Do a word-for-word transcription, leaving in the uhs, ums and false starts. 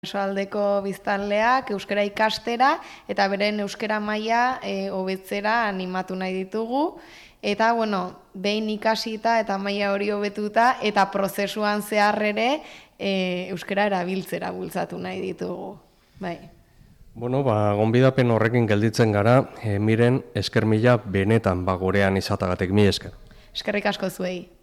Osoaldeko biztanleak euskara ikastera eta beren euskara maila e, hobetzera animatu nahi ditugu. Eta, bueno, behin ikasita eta maila hori hobetuta eta prozesuan zehar ere e, euskara erabiltzera bultzatu nahi ditugu. Bai. Bueno, ba, gonbidapen horrekin gelditzen gara, e, miren esker mila benetan bagorean izatagatek mi esker. Eskerrik asko zuei.